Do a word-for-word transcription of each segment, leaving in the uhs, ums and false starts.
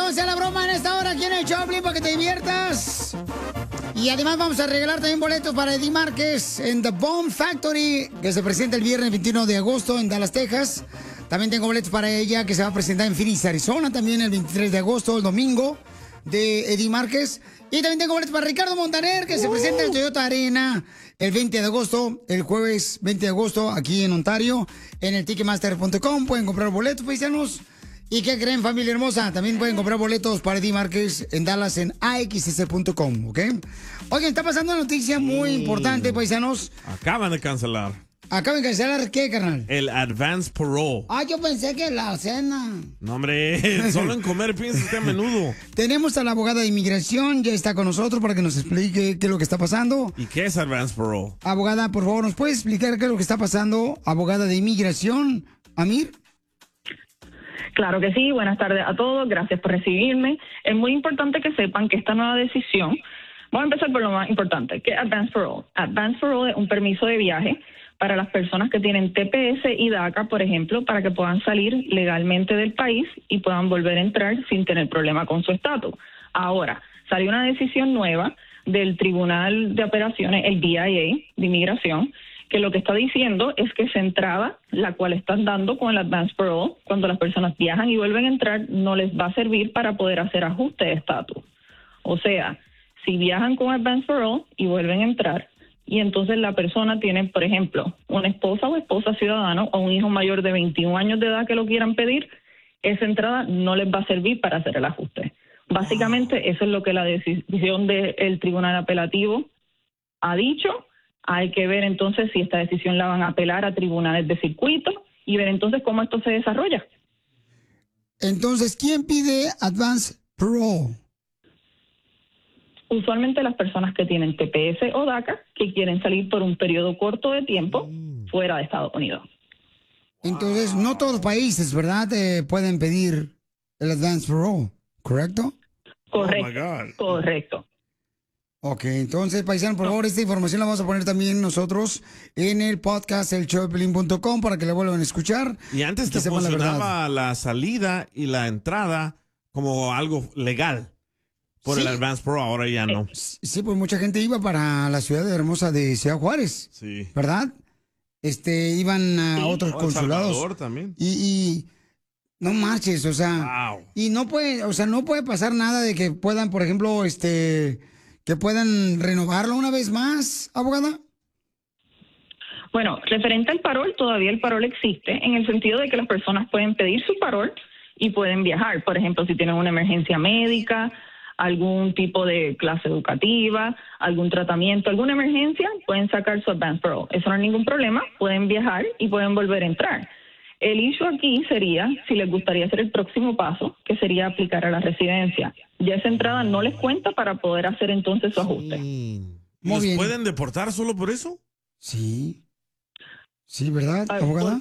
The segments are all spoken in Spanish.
vamos a hacer la broma en esta hora aquí en el Choplin para que te diviertas. Y además vamos a regalar también boletos para Eddie Márquez en The Bomb Factory, que se presenta el viernes veintiuno de agosto en Dallas, Texas. También tengo boletos para ella que se va a presentar en Phoenix, Arizona, también el veintitrés de agosto, el domingo, de Eddie Márquez. Y también tengo boletos para Ricardo Montaner, que se presenta en Toyota Arena el veinte de agosto, el jueves veinte de agosto, aquí en Ontario, en el ticketmaster punto com. Pueden comprar boletos, paisanos. ¿Y qué creen, familia hermosa? También pueden comprar boletos para Eddie Márquez en Dallas en a x s punto com, ¿ok? Oigan, está pasando una noticia muy importante, paisanos. Acaban de cancelar. ¿Acaban de cancelar qué, carnal? El advance parole. Ah, yo pensé que la cena. No, hombre, solo en comer piensa usted a menudo. Tenemos a la abogada de inmigración, ya está con nosotros para que nos explique qué es lo que está pasando. ¿Y qué es advance parole? Abogada, por favor, ¿nos puede explicar qué es lo que está pasando? Abogada de inmigración, Amir. Claro que sí, buenas tardes a todos, gracias por recibirme. Es muy importante que sepan que esta nueva decisión, vamos a empezar por lo más importante, que es Advance Parole. Advance Parole es un permiso de viaje para las personas que tienen T P S y DACA, por ejemplo, para que puedan salir legalmente del país y puedan volver a entrar sin tener problema con su estatus. Ahora, salió una decisión nueva del Tribunal de Apelaciones, el D I A de Inmigración, que lo que está diciendo es que esa entrada, la cual están dando con el Advance Parole, cuando las personas viajan y vuelven a entrar, no les va a servir para poder hacer ajuste de estatus. O sea, si viajan con Advance Parole y vuelven a entrar, y entonces la persona tiene, por ejemplo, una esposa o esposa ciudadano o un hijo mayor de veintiún años de edad que lo quieran pedir, esa entrada no les va a servir para hacer el ajuste. Básicamente, eso es lo que la decisión del Tribunal Apelativo ha dicho. Hay que ver entonces si esta decisión la van a apelar a tribunales de circuito y ver entonces cómo esto se desarrolla. Entonces, ¿quién pide Advance Parole? Usualmente las personas que tienen T P S o DACA que quieren salir por un periodo corto de tiempo fuera de Estados Unidos. Entonces, no todos los países, ¿verdad?, eh, pueden pedir el Advance Parole, ¿correcto? Correcto, oh correcto. Ok, entonces, paisano, por favor, esta información la vamos a poner también nosotros en el podcast el show de piolín punto com para que la vuelvan a escuchar. Y antes te funcionaba la, la salida y la entrada como algo legal por sí. el Advance Parole, ahora ya no. Sí, pues mucha gente iba para la ciudad hermosa de Ciudad Juárez, sí. ¿verdad? Este, iban a sí. otros oh, consulados. Salvador también. Y, y no marches, o sea, wow. y no puede, o sea, no puede pasar nada de que puedan, por ejemplo, este... que puedan renovarlo una vez más, abogada. Bueno, referente al parol, todavía el parol existe en el sentido de que las personas pueden pedir su parol y pueden viajar. Por ejemplo, si tienen una emergencia médica, algún tipo de clase educativa, algún tratamiento, alguna emergencia, pueden sacar su advance parole. Eso no es ningún problema, pueden viajar y pueden volver a entrar. El issue aquí sería si les gustaría hacer el próximo paso, que sería aplicar a la residencia. Ya esa entrada no les cuenta para poder hacer entonces su ajuste. Sí. ¿Los bien. pueden deportar solo por eso? Sí. Sí, ¿verdad, ver, abogada?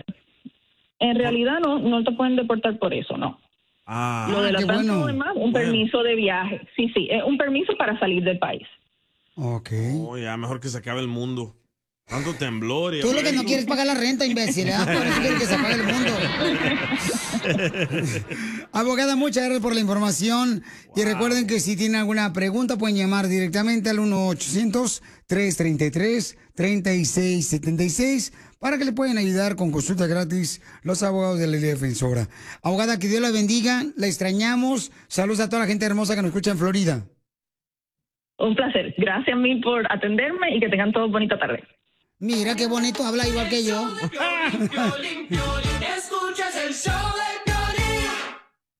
En realidad no, no te pueden deportar por eso, no. Ah, Lo de la bueno. además, un bueno. permiso de viaje. Sí, sí, es un permiso para salir del país. Ok. Oh, ya mejor que se acabe el mundo. Tanto temblor. Y Tú lo que no quieres pagar la renta, imbécil, ¿eh? Por eso quieres que se apague el mundo. Abogada, muchas gracias por la información. Wow. Y recuerden que si tienen alguna pregunta, pueden llamar directamente al uno ochocientos, tres treinta y tres, treinta y seis setenta y seis para que le puedan ayudar con consulta gratis los abogados de la Ley Defensora. Abogada, que Dios la bendiga. La extrañamos. Saludos a toda la gente hermosa que nos escucha en Florida. Un placer. Gracias mil por atenderme y que tengan todos bonita tarde. Mira qué bonito, habla igual que yo. Escuchas el show de